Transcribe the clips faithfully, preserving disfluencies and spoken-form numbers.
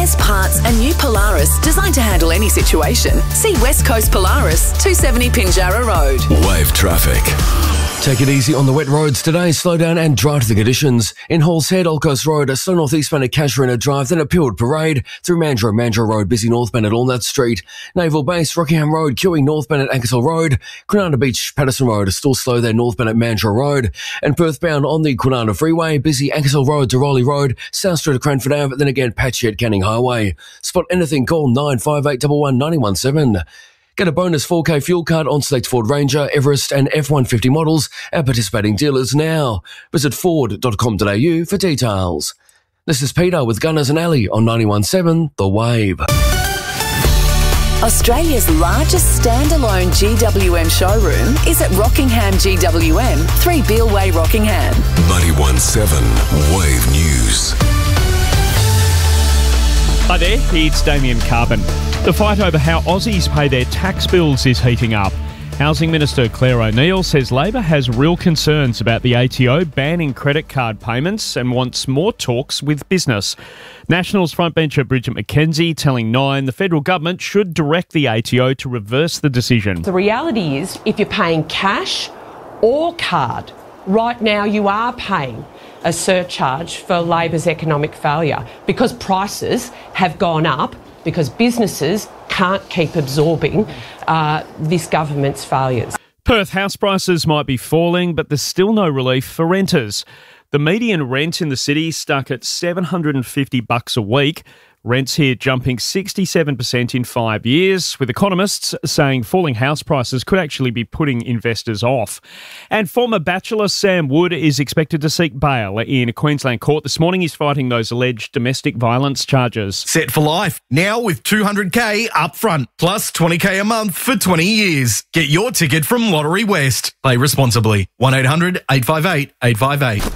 spares, parts and new Polaris designed to handle any situation. See West Coast Polaris, two seventy Pinjarra Road. Wave traffic. Take it easy on the wet roads today. Slow down and dry to the conditions. In Halls Head, Old Coast Road, a slow northeastbound at Casuarina Drive, then at Pillwood Parade, through Mandurah, Mandurah Road, busy northbound at Walnut Street, Naval Base, Rockingham Road, queuing northbound at Ankersall Road, Kwinana Beach, Patterson Road, is still slow there northbound at Mandurah Road, and Perthbound on the Kwinana Freeway, busy Ankersall Road to Rowley Road, South Street of Cranford Ave, then again patchy at Canning Highway. Spot anything, call nine five eight one one nine one seven. Get a bonus four K fuel card on select Ford Ranger, Everest and F one fifty models at participating dealers now. Visit ford dot com dot a u for details. This is Peter with Gunners and Alley on ninety-one point seven The Wave. Australia's largest standalone G W M showroom is at Rockingham G W M, three Beale Way, Rockingham. ninety-one point seven Wave News. Hi there, it's Damien Carbon. The fight over how Aussies pay their tax bills is heating up. Housing Minister Claire O'Neill says Labor has real concerns about the A T O banning credit card payments and wants more talks with business. Nationals frontbencher Bridget McKenzie telling Nine the federal government should direct the A T O to reverse the decision. The reality is, if you're paying cash or card, right now you are paying a surcharge for Labor's economic failure because prices have gone up because businesses can't keep absorbing uh, this government's failures. Perth house prices might be falling, but there's still no relief for renters. The median rent in the city stuck at seven hundred fifty bucks a week. Rents here jumping sixty-seven percent in five years, with economists saying falling house prices could actually be putting investors off. And former Bachelor Sam Wood is expected to seek bail in a Queensland court this morning. He's fighting those alleged domestic violence charges. Set for life, now with two hundred k up front, plus twenty k a month for twenty years. Get your ticket from Lottery West. Play responsibly. one eight hundred eight five eight eight five eight.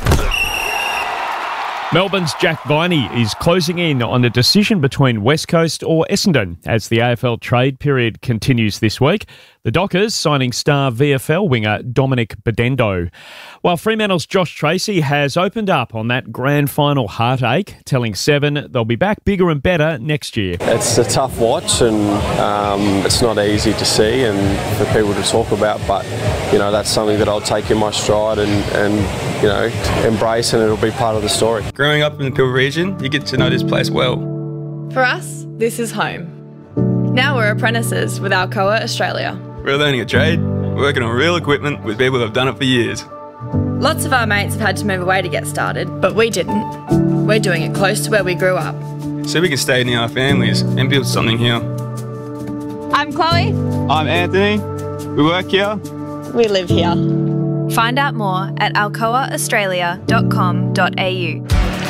Melbourne's Jack Viney is closing in on the decision between West Coast or Essendon as the A F L trade period continues this week. The Dockers signing star V F L winger Dominic Bedendo. While Fremantle's Josh Tracy has opened up on that grand final heartache, telling Seven they'll be back bigger and better next year. It's a tough watch and um, it's not easy to see and for people to talk about, but you know that's something that I'll take in my stride and, and you know embrace, and it'll be part of the story. Growing up in the Peel region, you get to know this place well. For us, this is home. Now we're apprentices with Alcoa Australia. We're learning a trade, working on real equipment with people that have done it for years. Lots of our mates have had to move away to get started, but we didn't. We're doing it close to where we grew up. So we can stay near our families and build something here. I'm Chloe. I'm Anthony. We work here. We live here. Find out more at alcoa australia dot com dot a u.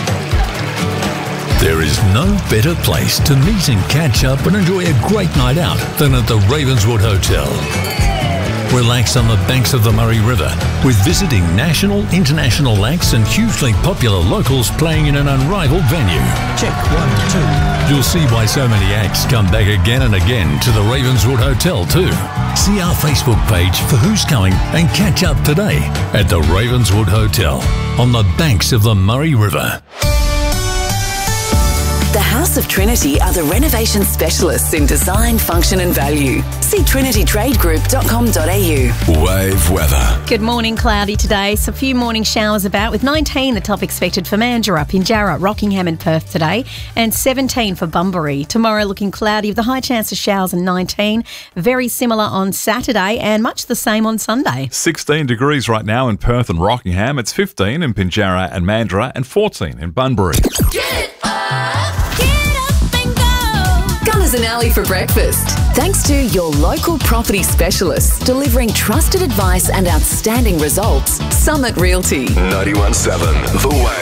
There is no better place to meet and catch up and enjoy a great night out than at the Ravenswood Hotel. Relax on the banks of the Murray River with visiting national, international acts and hugely popular locals playing in an unrivaled venue. Check one, two. You'll see why so many acts come back again and again to the Ravenswood Hotel too. See our Facebook page for who's going and catch up today at the Ravenswood Hotel on the banks of the Murray River. The House of Trinity are the renovation specialists in design, function and value. See trinity trade group dot com dot a u. Wave weather. Good morning, cloudy today. So a few morning showers about with nineteen the top expected for Mandurah, Pinjarra, Rockingham and Perth today, and seventeen for Bunbury. Tomorrow looking cloudy with a high chance of showers and nineteen. Very similar on Saturday and much the same on Sunday. sixteen degrees right now in Perth and Rockingham. It's fifteen in Pinjarra and Mandurah and fourteen in Bunbury. Get up! Gunners and Alley for breakfast. Thanks to your local property specialists delivering trusted advice and outstanding results. Summit Realty. ninety-one point seven The Wave.